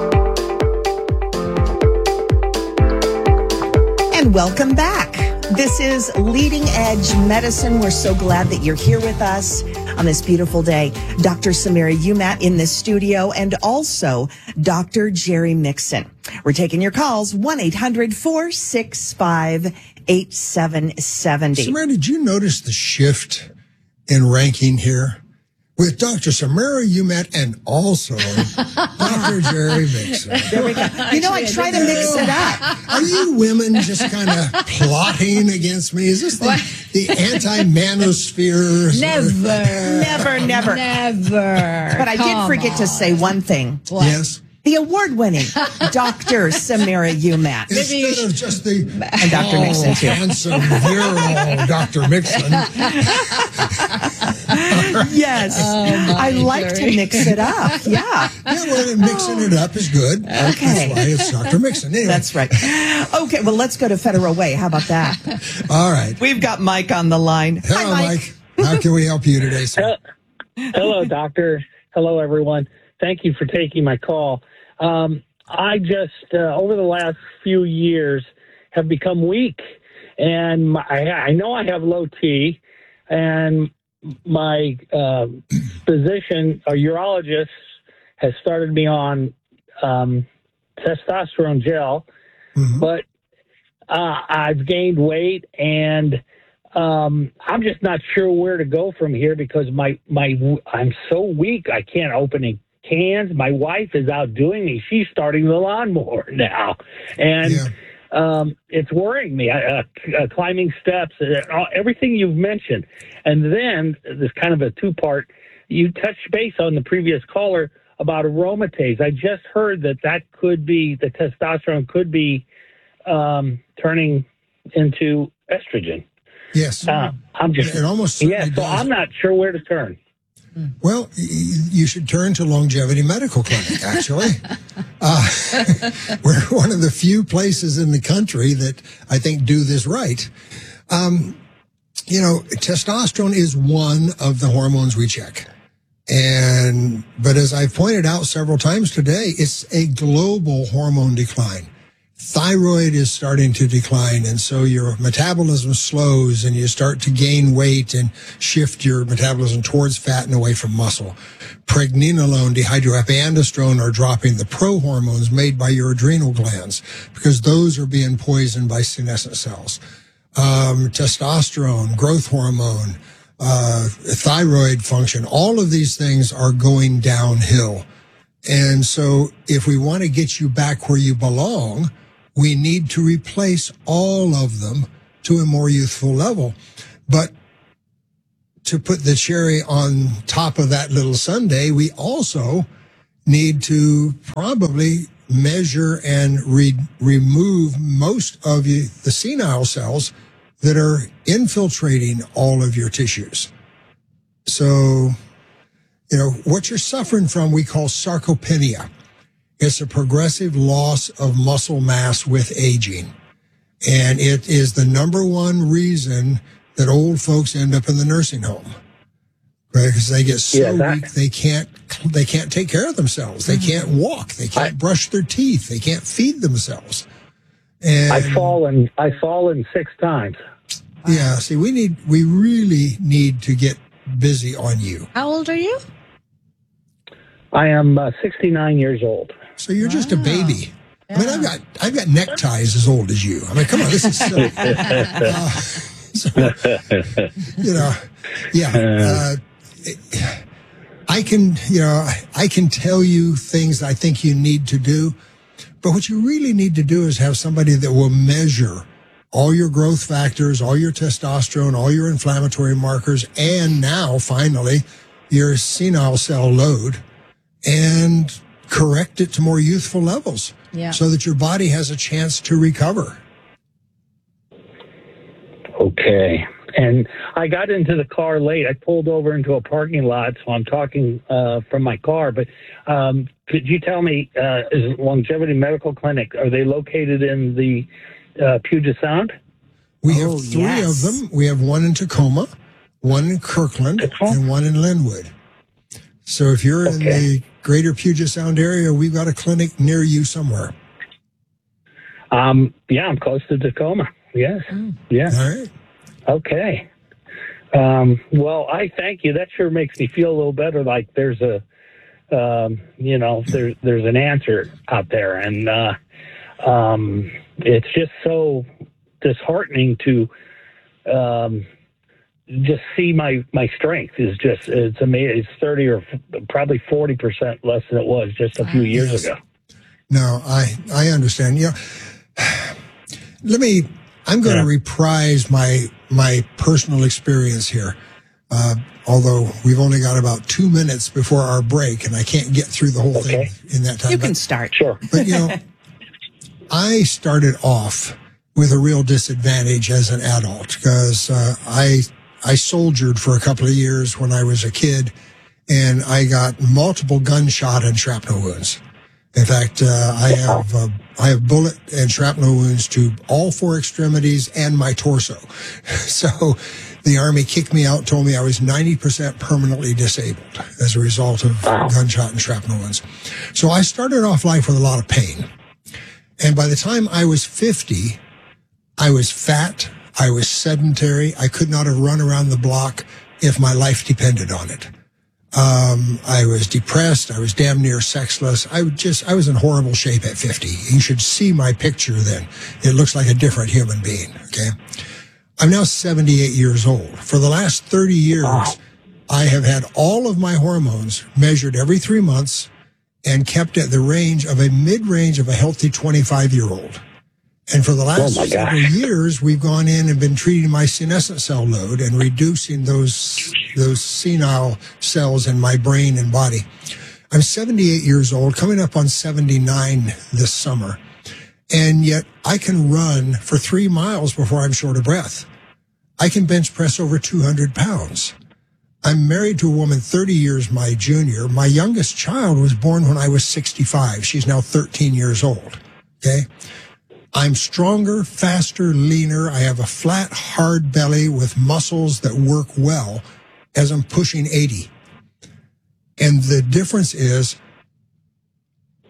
you. And welcome back. This is Leading Edge Medicine. We're so glad that you're here with us on this beautiful day. Doctor Samira Umat in the studio, and also Doctor Jerry Mixon. We're taking your calls, one eight hundred four six five eight seven seven zero. Samira, did you notice the shift in ranking here? With Doctor Samira Umat and also Doctor Jerry Mixon. There we go. You know, I try to mix it up. Are you women just kind of plotting against me? Is this the, the anti-manosphere? Never. Never, never. Never. But I Come did forget on. to say one thing. What? Yes. The award-winning Doctor Samira Umat. Instead of just the And Doctor Mixon, too. handsome, virile Doctor Mixon. Yes. Oh, I like Jerry. to mix it up. Yeah. Yeah, well, mixing it up is good. Okay. That's why it's Doctor Mixon. Anyway. That's right. Okay, well, let's go to Federal Way. How about that? All right. We've got Mike on the line. Hello, Hi, Mike. How can we help you today, sir? Hello, doctor. Hello, everyone. Thank you for taking my call. Um, I just, uh, over the last few years, have become weak. And my, I, I know I have low T, and my uh, physician, a urologist, has started me on um, testosterone gel, Mm-hmm. but uh, I've gained weight, and um, I'm just not sure where to go from here because my, my I'm so weak I can't open a cans. My wife is outdoing me. She's starting the lawnmower now, and Yeah. um, it's worrying me. Uh, uh, climbing steps, uh, everything you've mentioned, and then there's kind of a two-part. You touched base on the previous caller about aromatase. I just heard that that could be the testosterone could be um, turning into estrogen. Yes. Uh, I'm just It almost yeah. certainly So does. I'm not sure where to turn. Well, y- you should turn to Longevity Medical Clinic, actually. uh, we're one of the few places in the country that I think do this right. Um, you know, testosterone is one of the hormones we check. And, but as I've pointed out several times today, it's a global hormone decline. thyroid is starting to decline, and so your metabolism slows and you start to gain weight and shift your metabolism towards fat and away from muscle. Pregnenolone, dehydroepiandrosterone are dropping the pro-hormones made by your adrenal glands because those are being poisoned by senescent cells. Um, testosterone, growth hormone, uh, thyroid function, all of these things are going downhill. And so if we want to get you back where you belong, we need to replace all of them to a more youthful level. But to put the cherry on top of that little sundae, we also need to probably measure and re- remove most of you, the senile cells that are infiltrating all of your tissues. So, you know, what you're suffering from, we call sarcopenia. It's a progressive loss of muscle mass with aging. And it is the number one reason that old folks end up in the nursing home. Right? Because they get so yeah, that, weak, they can't, they can't take care of themselves. They can't walk. They can't I, brush their teeth. They can't feed themselves. And I've fallen, I've fallen six times. Yeah. See, we need, we really need to get busy on you. How old are you? I am uh, sixty-nine years old. So you're wow. just a baby. Yeah. I mean, I've got I've got neckties as old as you. I mean, come on, this is silly. uh, so, you know, yeah. Uh, I can, you know, I can tell you things I think you need to do, but what you really need to do is have somebody that will measure all your growth factors, all your testosterone, all your inflammatory markers, and now finally your senile cell load, and correct it to more youthful levels yeah. so that your body has a chance to recover. Okay. And I got into the car late. I pulled over into a parking lot, so I'm talking uh, from my car. But um, could you tell me, uh, is Longevity Medical Clinic, are they located in the uh, Puget Sound? We have oh, three yes. of them. We have one in Tacoma, one in Kirkland, Tacoma? and one in Linwood. So if you're okay. in the greater Puget Sound area, we've got a clinic near you somewhere. Um, yeah, I'm close to Tacoma. Yes. Mm. Yeah. All right. Okay. Um, well, I thank you. That sure makes me feel a little better. Like there's a, um, you know, there's there's an answer out there, and uh, um, it's just so disheartening to um, just see my my strength is just it's amazing. It's thirty or probably forty percent less than it was just a few years yes. ago. No, I I understand. You know, let me. I'm going yeah. to reprise my my personal experience here, uh, although we've only got about two minutes before our break, and I can't get through the whole okay. thing in that time. You but, can start. Sure. But, you know, I started off with a real disadvantage as an adult because uh, I I soldiered for a couple of years when I was a kid, and I got multiple gunshot and shrapnel wounds. In fact, uh, I have uh, I have bullet and shrapnel wounds to all four extremities and my torso. So the Army kicked me out, told me I was ninety percent permanently disabled as a result of wow. gunshot and shrapnel wounds. So I started off life with a lot of pain. And by the time I was fifty, I was fat, I was sedentary, I could not have run around the block if my life depended on it. Um, I was depressed. I was damn near sexless. I would just, I was in horrible shape at fifty. You should see my picture then. It looks like a different human being. Okay. I'm now seventy-eight years old. For the last thirty years, wow. I have had all of my hormones measured every three months and kept at the range of a mid-range of a healthy twenty-five year old. And for the last oh several years, we've gone in and been treating my senescent cell load and reducing those those senile cells in my brain and body. I'm seventy-eight years old, coming up on seventy-nine this summer. And yet I can run for three miles before I'm short of breath. I can bench press over two hundred pounds. I'm married to a woman thirty years my junior. My youngest child was born when I was sixty-five. She's now thirteen years old. Okay. I'm stronger, faster, leaner. I have a flat, hard belly with muscles that work well as I'm pushing eighty. And the difference is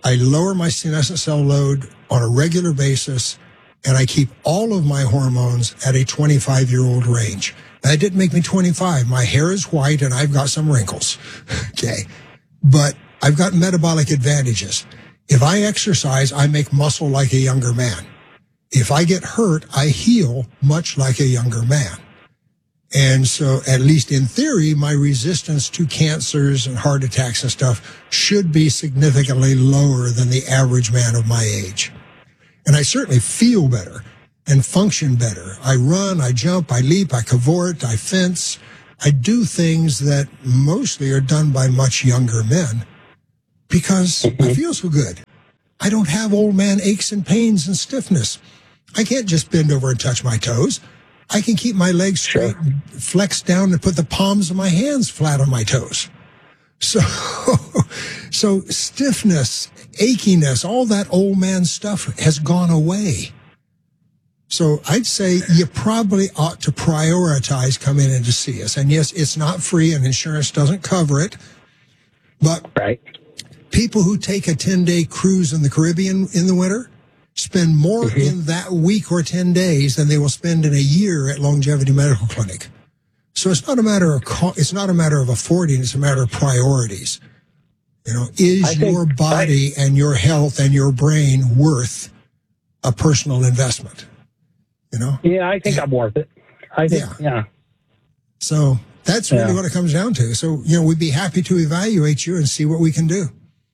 I lower my senescent cell load on a regular basis, and I keep all of my hormones at a twenty-five-year-old range. That didn't make me twenty-five. My hair is white, and I've got some wrinkles. Okay. But I've got metabolic advantages. If I exercise, I make muscle like a younger man. If I get hurt, I heal much like a younger man. And so, at least in theory, my resistance to cancers and heart attacks and stuff should be significantly lower than the average man of my age. And I certainly feel better and function better. I run, I jump, I leap, I cavort, I fence. I do things that mostly are done by much younger men because I feel so good. I don't have old man aches and pains and stiffness. I can't just bend over and touch my toes. I can keep my legs straight, and flex down, and put the palms of my hands flat on my toes. So, so stiffness, achiness, all that old man stuff has gone away. So I'd say you probably ought to prioritize coming in to see us. And yes, it's not free and insurance doesn't cover it. But right. People who take a ten-day cruise in the Caribbean in the winter spend more mm-hmm. in that week or ten days than they will spend in a year at Longevity Medical Clinic. So it's not a matter of co- it's not a matter of affording, it's a matter of priorities. You know, is I your body I, and your health and your brain worth a personal investment? You know? Yeah, I think and, I'm worth it. I think, yeah. yeah. So that's really yeah. what it comes down to. So, you know, we'd be happy to evaluate you and see what we can do.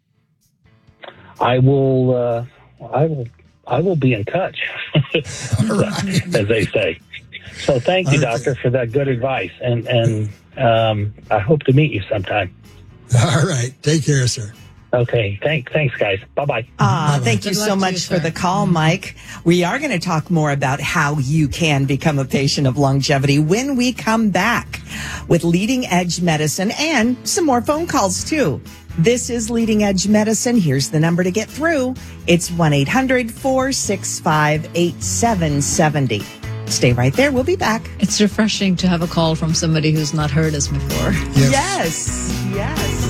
I will, uh, I will, I will be in touch, right. as they say. So thank you, okay. Doctor, for that good advice. And, and um, I hope to meet you sometime. All right. Take care, sir. Okay. Thank, thanks, guys. Bye-bye. Uh, thank you so much for the call, Mike. We are going to talk more about how you can become a patient of Longevity when we come back with Leading Edge Medicine and some more phone calls, too. This is Leading Edge Medicine. Here's the number to get through. It's one eight hundred four six five eight seven seven zero. Stay right there. We'll be back. It's refreshing to have a call from somebody who's not heard us before. Yes. Yes. yes.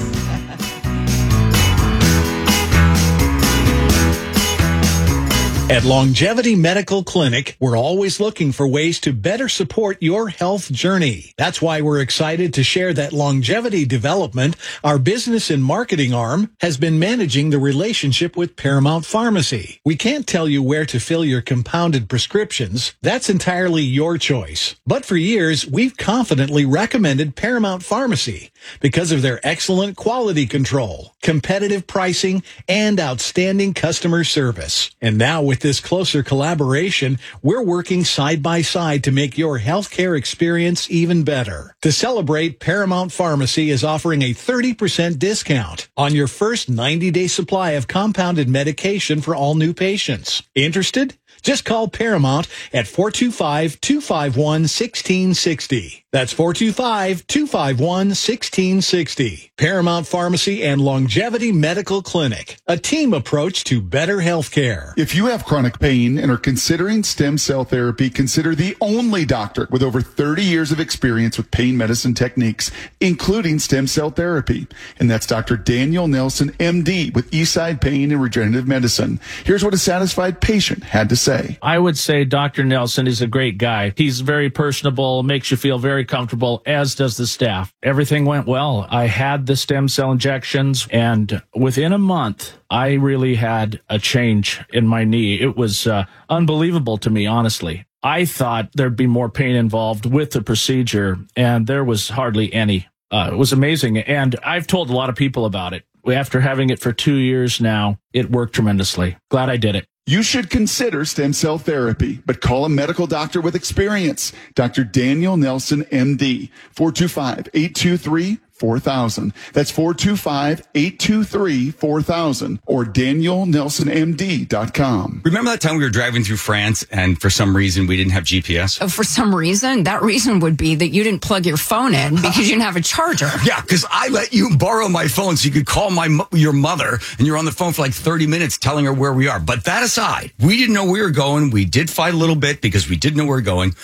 At Longevity Medical Clinic, we're always looking for ways to better support your health journey. That's why we're excited to share that Longevity Development, our business and marketing arm, has been managing the relationship with Paramount Pharmacy. We can't tell you where to fill your compounded prescriptions. That's entirely your choice. But for years, we've confidently recommended Paramount Pharmacy because of their excellent quality control, competitive pricing, and outstanding customer service. And now with this closer collaboration, we're working side by side to make your healthcare experience even better. To celebrate, Paramount Pharmacy is offering a thirty percent discount on your first ninety-day supply of compounded medication for all new patients. Interested? Just call Paramount at four two five, two five one, one six six zero. That's four two five, two five one, one six six zero. Paramount Pharmacy and Longevity Medical Clinic, a team approach to better healthcare. If you have chronic pain and are considering stem cell therapy, consider the only doctor with over thirty years of experience with pain medicine techniques, including stem cell therapy. And that's Doctor Daniel Nelson, M D, with Eastside Pain and Regenerative Medicine. Here's what a satisfied patient had to say. I would say Doctor Nelson is a great guy. He's very personable, makes you feel very comfortable, as does the staff. Everything went well. I had the stem cell injections, and within a month, I really had a change in my knee. It was uh, unbelievable to me, honestly. I thought there'd be more pain involved with the procedure, and there was hardly any. Uh, it was amazing, and I've told a lot of people about it. After having it for two years now, it worked tremendously. Glad I did it. You should consider stem cell therapy, but call a medical doctor with experience. Doctor Daniel Nelson, M D, four two five, eight two three, four thousand. That's four two five, eight two three, four thousand or daniel nelson m d dot com. Remember that time we were driving through France and for some reason we didn't have G P S? For some reason? That reason would be that you didn't plug your phone in because you didn't have a charger. Yeah, because I let you borrow my phone so you could call my your mother, and you're on the phone for like thirty minutes telling her where we are. But that aside, we didn't know where we were going. We did fight a little bit because we didn't know where we were going.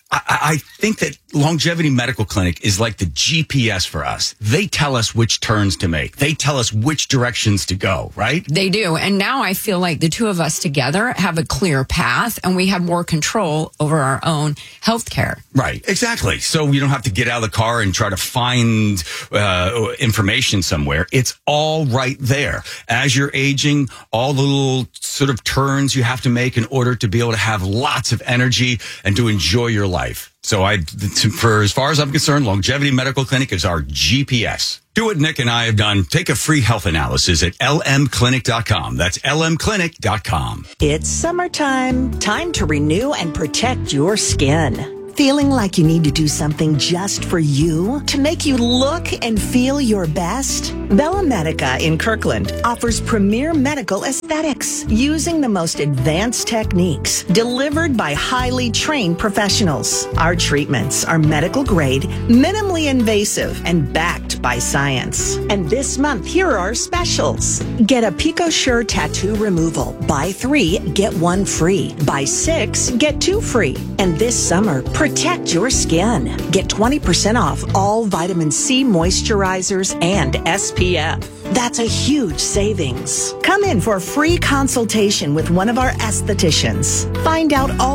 I, I think that Longevity Medical Clinic is like the G P S for us. They tell us which turns to make. They tell us which directions to go, right? They do. And now I feel like the two of us together have a clear path and we have more control over our own health care. Right. Exactly. So you don't have to get out of the car and try to find uh, information somewhere. It's all right there. As you're aging, all the little sort of turns you have to make in order to be able to have lots of energy and to enjoy your life. So I, for as far as I'm concerned, Longevity Medical Clinic is our G P S. Do what Nick and I have done. Take a free health analysis at L M clinic dot com. That's L M clinic dot com. It's summertime. Time to renew and protect your skin. Feeling like you need to do something just for you to make you look and feel your best? Bella Medica in Kirkland offers premier medical aesthetics using the most advanced techniques delivered by highly trained professionals. Our treatments are medical grade, minimally invasive, and backed by science. And this month, here are our specials. Get a PicoSure tattoo removal. Buy three, get one free. Buy six, get two free. And this summer, protect your skin. Get twenty percent off all vitamin C moisturizers and S P F. That's a huge savings. Come in for a free consultation with one of our estheticians. Find out all